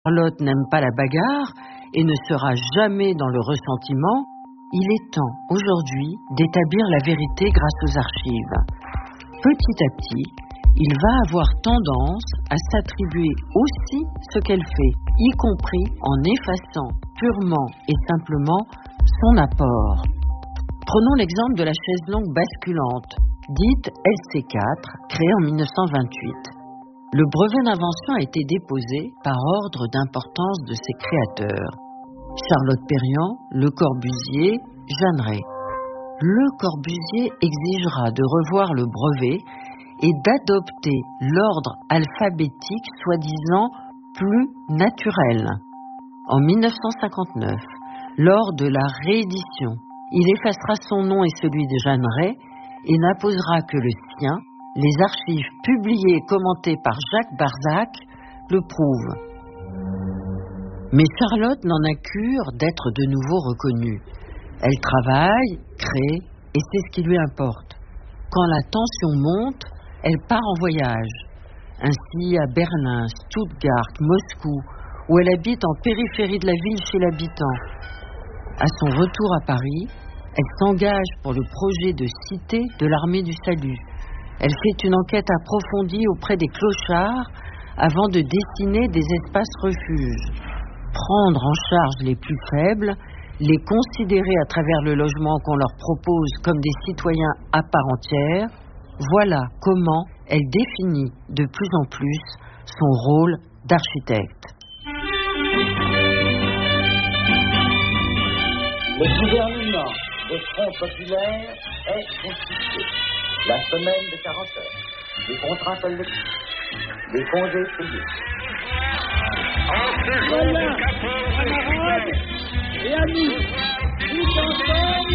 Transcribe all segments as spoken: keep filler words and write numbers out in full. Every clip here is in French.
Charlotte n'aime pas la bagarre et ne sera jamais dans le ressentiment. Il est temps aujourd'hui d'établir la vérité grâce aux archives. Petit à petit, il va avoir tendance à s'attribuer aussi ce qu'elle fait, y compris en effaçant purement et simplement son apport. Prenons l'exemple de la chaise longue basculante, dite L C quatre, créée en mille neuf cent vingt-huit. Le brevet d'invention a été déposé par ordre d'importance de ses créateurs. Charlotte Perriand, Le Corbusier, Jeanneret. Le Corbusier exigera de revoir le brevet et d'adopter l'ordre alphabétique soi-disant plus naturel. En mille neuf cent cinquante-neuf, lors de la réédition, il effacera son nom et celui de Jeanneret et n'apposera que le sien. Les archives publiées et commentées par Jacques Barzac le prouvent. Mais Charlotte n'en a cure d'être de nouveau reconnue. Elle travaille, crée, et c'est ce qui lui importe. Quand la tension monte, elle part en voyage. Ainsi à Berlin, Stuttgart, Moscou, où elle habite en périphérie de la ville chez l'habitant. À son retour à Paris, elle s'engage pour le projet de cité de l'armée du salut. Elle fait une enquête approfondie auprès des clochards avant de dessiner des espaces refuges. Prendre en charge les plus faibles, les considérer à travers le logement qu'on leur propose comme des citoyens à part entière, voilà comment elle définit de plus en plus son rôle d'architecte. Le gouvernement de Front populaire est constitué. La semaine de quarante heures, des contrats collectifs, des congés payés. Voilà, camarades et amis, tous ensemble.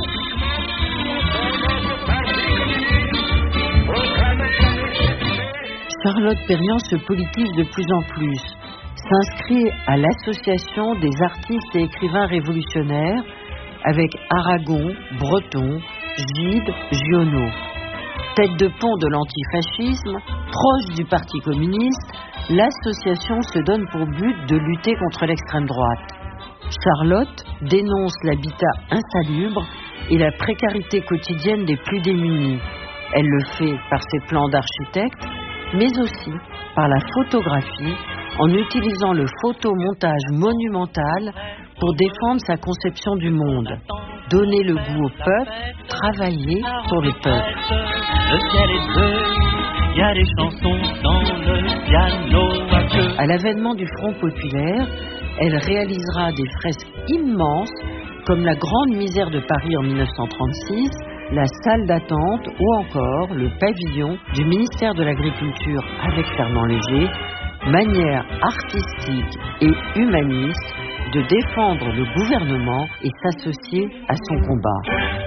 Charlotte Perriand se politise de plus en plus, s'inscrit à l'association des artistes et écrivains révolutionnaires avec Aragon, Breton, Gide, Giono. Tête de pont de l'antifascisme, proche du Parti communiste, l'association se donne pour but de lutter contre l'extrême droite. Charlotte dénonce l'habitat insalubre et la précarité quotidienne des plus démunis. Elle le fait par ses plans d'architecte, mais aussi par la photographie, en utilisant le photomontage monumental pour défendre sa conception du monde. Donner le goût au peuple, travailler pour le peuple. Le ciel est bleu, il y a des chansons dans le piano à queue. À l'avènement du Front populaire, elle réalisera des fresques immenses comme la Grande Misère de Paris en mille neuf cent trente-six, la salle d'attente ou encore le pavillon du ministère de l'Agriculture avec Fernand Léger, manière artistique et humaniste de défendre le gouvernement et s'associer à son combat.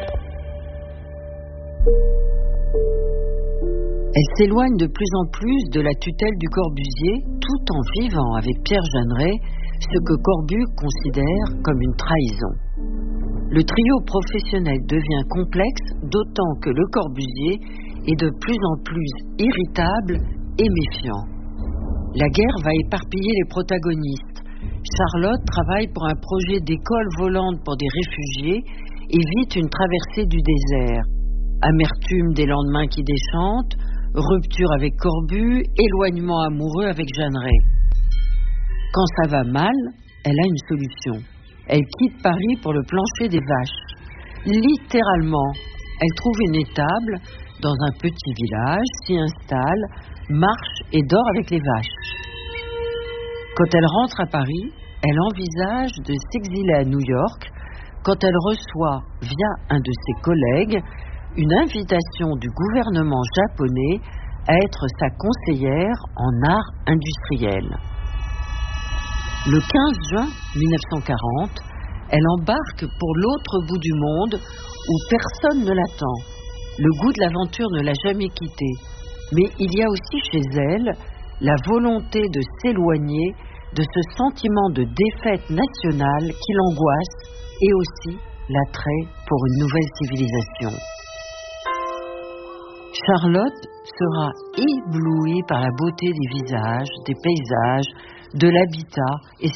Elle s'éloigne de plus en plus de la tutelle du Corbusier tout en vivant avec Pierre Jeanneret ce que Corbu considère comme une trahison. Le trio professionnel devient complexe, d'autant que Le Corbusier est de plus en plus irritable et méfiant. La guerre va éparpiller les protagonistes. Charlotte travaille pour un projet d'école volante pour des réfugiés et évite une traversée du désert. Amertume des lendemains qui déchantent, rupture avec Corbu, éloignement amoureux avec Jeanneret. Quand ça va mal, elle a une solution. Elle quitte Paris pour le plancher des vaches. Littéralement, elle trouve une étable dans un petit village, s'y installe, marche et dort avec les vaches. Quand elle rentre à Paris, elle envisage de s'exiler à New York quand elle reçoit, via un de ses collègues, une invitation du gouvernement japonais à être sa conseillère en art industriel. Le quinze juin mille neuf cent quarante, elle embarque pour l'autre bout du monde où personne ne l'attend. Le goût de l'aventure ne l'a jamais quittée. Mais il y a aussi chez elle la volonté de s'éloigner de ce sentiment de défaite nationale qui l'angoisse et aussi l'attrait pour une nouvelle civilisation. Charlotte sera éblouie par la beauté des visages, des paysages, de l'habitat et